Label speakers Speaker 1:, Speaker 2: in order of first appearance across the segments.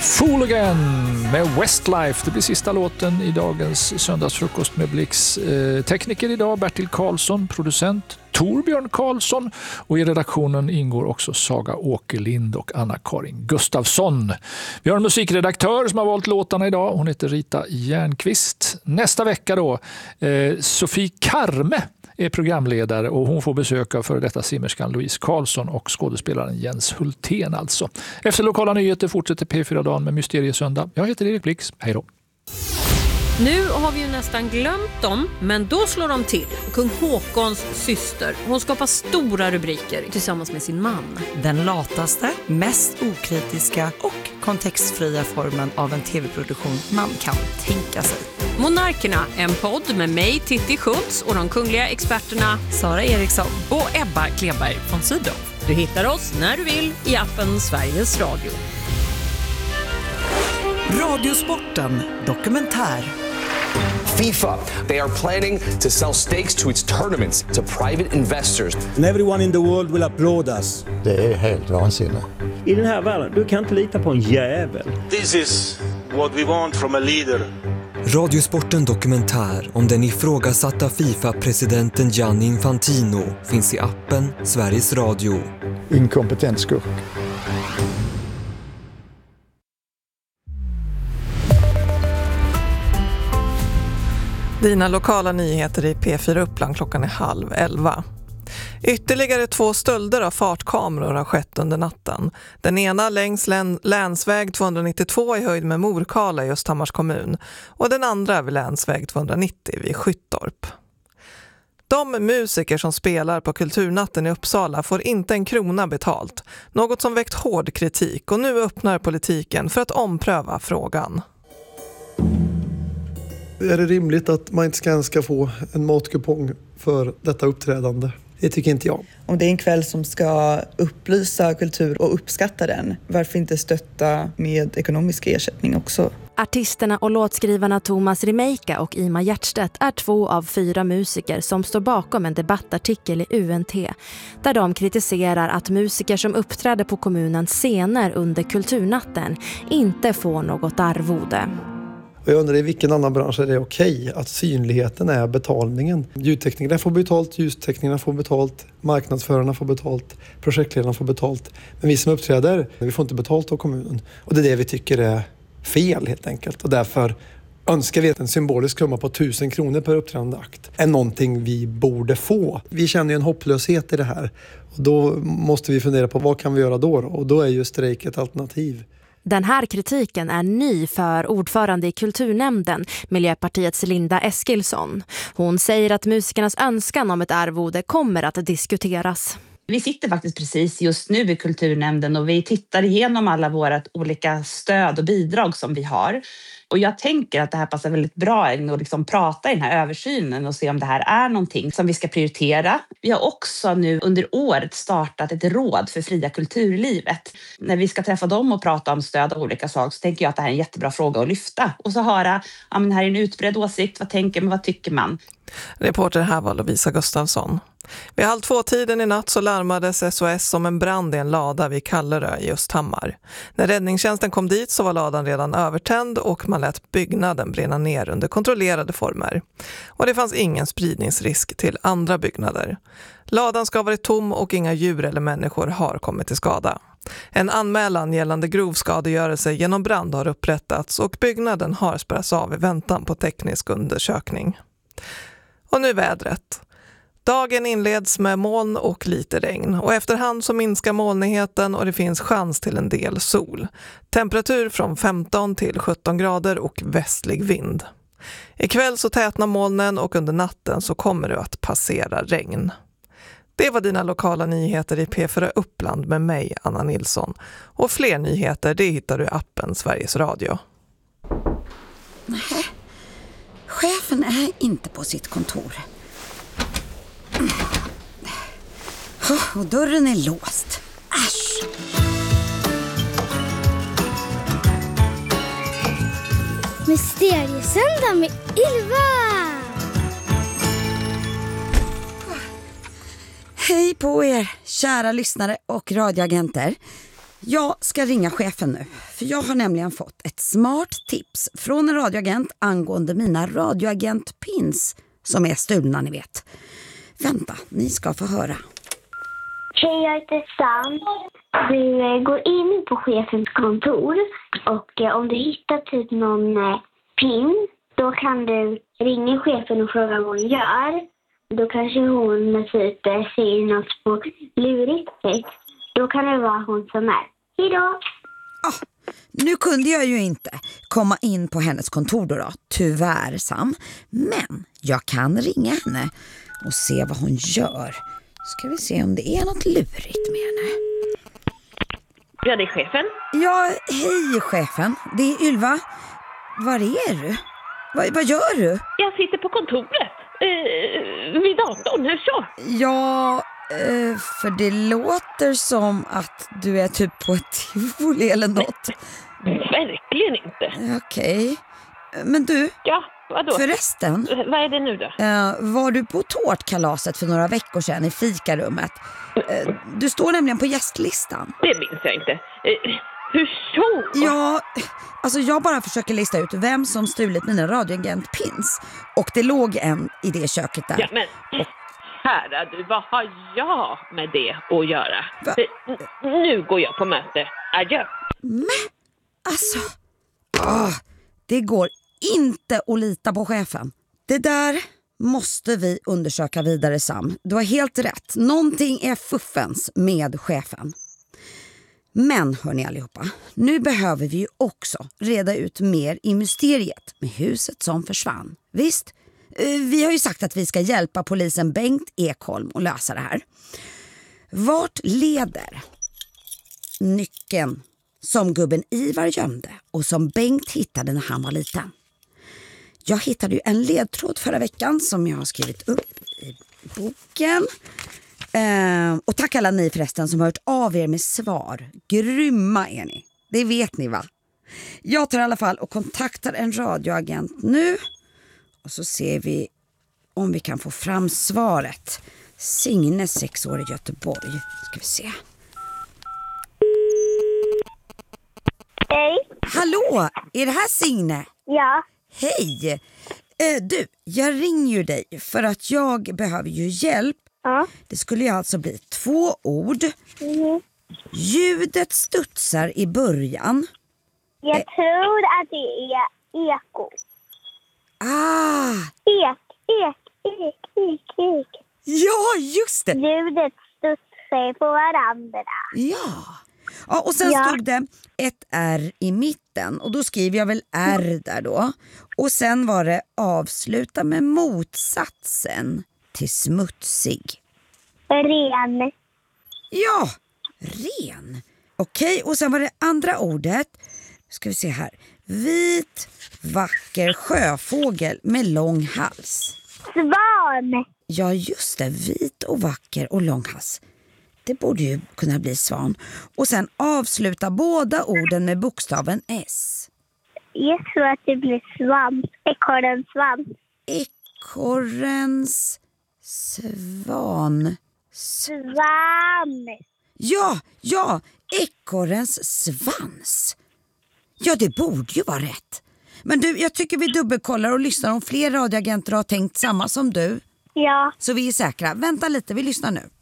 Speaker 1: Fool Again med Westlife. Det blir sista låten i dagens söndagsfrukost med Blix. Tekniker idag Bertil Karlsson, producent Torbjörn Karlsson och i redaktionen ingår också Saga Åkerlind och Anna-Karin Gustafsson. Vi har en musikredaktör som har valt låtarna idag. Hon heter Rita Järnqvist. Nästa vecka då, Sofie Karme är programledare och hon får besök av före detta simmerskan Louise Karlsson och skådespelaren Jens Hultén alltså. Efter lokala nyheter fortsätter P4-dagen med Mysteriesöndag. Jag heter Erik Blix. Hej då.
Speaker 2: Nu har vi ju nästan glömt dem, men då slår de till. Kung Håkons syster. Hon skapar stora rubriker tillsammans med sin man.
Speaker 3: Den lataste, mest okritiska och kontextfria formen av en tv-produktion man kan tänka sig.
Speaker 2: Monarkerna, en podd med mig, Titti Schultz och de kungliga experterna
Speaker 3: Sara Eriksson
Speaker 2: och Ebba Kleberg von Sydow. Du hittar oss när du vill i appen Sveriges Radio.
Speaker 3: Radiosporten dokumentär.
Speaker 4: FIFA, they are planning to sell stakes to its tournaments to private investors.
Speaker 5: And everyone in the world will applaud us.
Speaker 6: Det är helt vansinnigt.
Speaker 7: I den här världen, du kan inte lita på en jävel.
Speaker 8: This is what we want from a leader.
Speaker 9: Radiosporten dokumentär om den ifrågasatta FIFA-presidenten Gianni Infantino finns i appen Sveriges Radio.
Speaker 6: Inkompetent skurk.
Speaker 10: Dina lokala nyheter i P4 Uppland klockan är 10:30. Ytterligare 2 stölder av fartkameror har skett under natten. Den ena längs länsväg 292 i höjd med Morkala i Östhammars kommun och den andra vid länsväg 290 vid Skyttorp. De musiker som spelar på Kulturnatten i Uppsala får inte en krona betalt, något som väckt hård kritik och nu öppnar politiken för att ompröva frågan.
Speaker 11: Är det rimligt att man inte ska få en matkupong för detta uppträdande? Det tycker inte jag.
Speaker 12: Om det är en kväll som ska upplysa kultur och uppskatta den, varför inte stötta med ekonomisk ersättning också?
Speaker 13: Artisterna och låtskrivarna Thomas Rimeika och Ima Hjertstedt är 2 av 4 musiker som står bakom en debattartikel i UNT där de kritiserar att musiker som uppträder på kommunens scener under Kulturnatten inte får något arvode.
Speaker 11: Och jag undrar i vilken annan bransch är det okej att synligheten är betalningen. Ljudteknikerna får betalt, ljusteknikerna får betalt, marknadsförarna får betalt, projektledarna får betalt. Men vi som uppträder, vi får inte betalt av kommunen. Och det är det vi tycker är fel helt enkelt. Och därför önskar vi att en symbolisk summa på 1000 kronor per uppträdande akt är någonting vi borde få. Vi känner ju en hopplöshet i det här. Och då måste vi fundera på vad kan vi göra då? Och då är ju strejk ett alternativ.
Speaker 13: Den här kritiken är ny för ordförande i kulturnämnden, Miljöpartiets Linda Eskilsson. Hon säger att musikernas önskan om ett arvode kommer att diskuteras.
Speaker 14: Vi sitter faktiskt precis just nu i kulturnämnden och vi tittar igenom alla våra olika stöd och bidrag som vi har. Och jag tänker att det här passar väldigt bra in att liksom prata i den här översynen och se om det här är någonting som vi ska prioritera. Vi har också nu under året startat ett råd för fria kulturlivet. När vi ska träffa dem och prata om stöd av olika saker så tänker jag att det här är en jättebra fråga att lyfta. Och så höra, ja men här är en utbredd åsikt, vad tänker man, vad tycker man?
Speaker 10: Reporter här var Lovisa Gustafsson. Vid 1:30 i natt så larmades SOS om en brand i en lada vid Kallerö i Östhammar. När räddningstjänsten kom dit så var ladan redan övertänd och man lät byggnaden brinna ner under kontrollerade former. Och det fanns ingen spridningsrisk till andra byggnader. Ladan ska ha varit tom och inga djur eller människor har kommit till skada. En anmälan gällande grov skadegörelse genom brand har upprättats och byggnaden har spärrats av i väntan på teknisk undersökning. Och nu vädret. Dagen inleds med moln och lite regn och efterhand så minskar molnigheten och det finns chans till en del sol. Temperatur från 15 till 17 grader och västlig vind. Ikväll så tätnar molnen och under natten så kommer det att passera regn. Det var dina lokala nyheter i P4 Uppland med mig, Anna Nilsson. Och fler nyheter det hittar du i appen Sveriges Radio.
Speaker 15: Nej, chefen är inte på sitt kontor. Och dörren är låst. Äsch!
Speaker 16: Mysteriesöndag med Ylva!
Speaker 15: Hej på er, kära lyssnare och radioagenter. Jag ska ringa chefen nu, för jag har nämligen fått ett smart tips från en radioagent angående mina radioagentpins som är stulna, ni vet. Vänta, ni ska få höra.
Speaker 16: Hej, jag heter Sam. Du går in på chefens kontor och om du hittar typ någon pin, då kan du ringa chefen och fråga vad hon gör. Då kanske hon typ säger något på lurigt sätt. Då kan det vara hon som är. Hejdå!
Speaker 15: Nu kunde jag ju inte komma in på hennes kontor då, tyvärr Sam. Men jag kan ringa henne och se vad hon gör. Ska vi se om det är något lurigt med henne.
Speaker 17: Ja, det är chefen.
Speaker 15: Ja, hej chefen. Det är Ylva. Var är du? Vad gör du?
Speaker 17: Jag sitter på kontoret. Vid datorn, hur så?
Speaker 15: Ja, för det låter som att du är typ på ett tivoli eller något.
Speaker 17: Verkligen inte.
Speaker 15: Okej. Men du,
Speaker 17: ja, vadå?
Speaker 15: Förresten.
Speaker 17: Vad är det nu då?
Speaker 15: Var du på tårtkalaset för några veckor sedan i fikarummet? Du står nämligen på gästlistan.
Speaker 17: Det minns jag inte. Hur så?
Speaker 15: Ja, alltså jag bara försöker lista ut vem som stulit mina radioagentpins. Och det låg en i det köket där.
Speaker 17: Ja, men herra du, vad har jag med det att göra? Nu går jag på möte. Adjö.
Speaker 15: Men, alltså... det går inte att lita på chefen. Det där måste vi undersöka vidare, Sam. Du har helt rätt. Någonting är fuffens med chefen. Men hörni allihopa, nu behöver vi ju också reda ut mer i mysteriet med huset som försvann. Visst? Vi har ju sagt att vi ska hjälpa polisen Bengt Ekholm att lösa det här. Vart leder nyckeln som gubben Ivar gömde och som Bengt hittade när han var liten? Jag hittade ju en ledtråd förra veckan som jag har skrivit upp i boken. Och tack alla ni förresten som har hört av er med svar. Grymma är ni. Det vet ni, va? Jag tar i alla fall och kontaktar en radioagent nu. Och så ser vi om vi kan få fram svaret. Signe, 6 år i Göteborg. Ska vi se.
Speaker 16: Hej.
Speaker 15: Hallå, är det här Signe?
Speaker 16: Ja.
Speaker 15: Hej. Du, jag ringer ju dig för att jag behöver ju hjälp.
Speaker 16: Ja.
Speaker 15: Det skulle ju alltså bli 2 ord.
Speaker 16: Mm.
Speaker 15: Ljudet studsar i början.
Speaker 16: Jag tror att det är eko. Ek.
Speaker 15: Ja, just det.
Speaker 16: Ljudet studsar på varandra.
Speaker 15: Ja, och sen stod det ett R i mitten. Och då skriver jag väl R där då. Och sen var det avsluta med motsatsen till smutsig.
Speaker 16: Ren.
Speaker 15: Ja, ren. Okej, och sen var det andra ordet. Ska vi se här. Vit, vacker sjöfågel med lång hals.
Speaker 16: Svan.
Speaker 15: Ja, just det. Vit och vacker och lång hals. Det borde ju kunna bli svan. Och sen avsluta båda orden med bokstaven S.
Speaker 16: Jag tror att det blir svamp. Ekorrens svamp.
Speaker 15: Ekorrens svan.
Speaker 16: Svan.
Speaker 15: Ja, ekorrens svans. Ja, det borde ju vara rätt. Men du, jag tycker vi dubbelkollar och lyssnar om fler radioagenter har tänkt samma som du.
Speaker 16: Ja.
Speaker 15: Så vi är säkra. Vänta lite, vi lyssnar nu.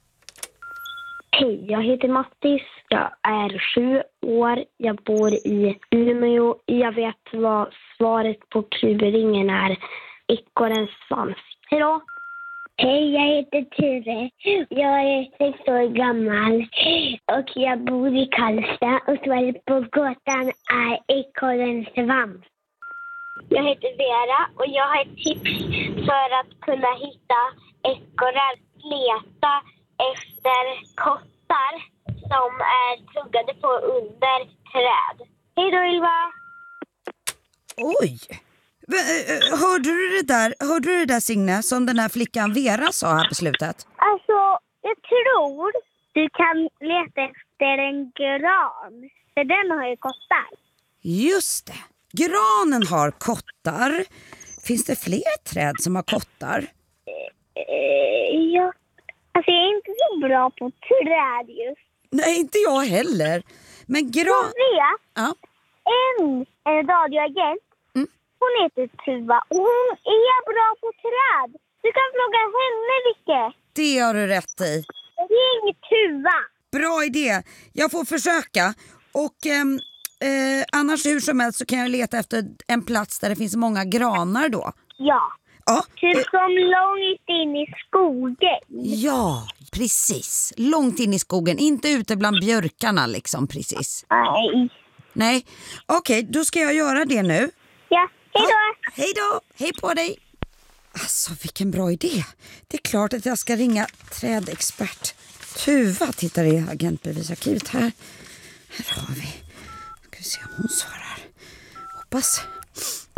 Speaker 16: Hej, jag heter Mattis. Jag är 7 år. Jag bor i Umeå. Jag vet vad svaret på klubbringen är. Ekorrens svans. Hej då! Hej, jag heter Ture. Jag är 6 år gammal och jag bor i Karlstad och svaret på gåtan är ekorrens svans. Jag heter Vera och jag har ett tips för att kunna hitta ekorrar. Leta efter kottar som är tuggade på under träd. Hej då, Ylva!
Speaker 15: Oj! Hörde du det där Signe som den här flickan Vera sa här på slutet?
Speaker 16: Alltså, jag tror du kan leta efter en gran. För den har ju kottar.
Speaker 15: Just det. Granen har kottar. Finns det fler träd som har kottar?
Speaker 16: Ja. Alltså jag är inte så bra på träd just.
Speaker 15: Nej, inte jag heller. Men
Speaker 16: Sofia,
Speaker 15: ja.
Speaker 16: en radioagent, hon heter Tuva och hon är bra på träd. Du kan fråga henne, Vicke.
Speaker 15: Det har du rätt i.
Speaker 16: Ring Tuva.
Speaker 15: Bra idé. Jag får försöka. Och annars hur som helst så kan jag leta efter en plats där det finns många granar då.
Speaker 16: Ja.
Speaker 15: Ja.
Speaker 16: Typ som långt in i skogen.
Speaker 15: Ja, precis. Långt in i skogen. Inte ute bland björkarna liksom, precis.
Speaker 16: Nej.
Speaker 15: Nej. Okej, då ska jag göra det nu.
Speaker 16: Ja, hej då.
Speaker 15: Ja, hej då. Hej på dig. Alltså, vilken bra idé. Det är klart att jag ska ringa trädexpert Tuva. Tittar i agentbevisarkivet här. Här har vi. Ska vi se om hon svarar. Hoppas.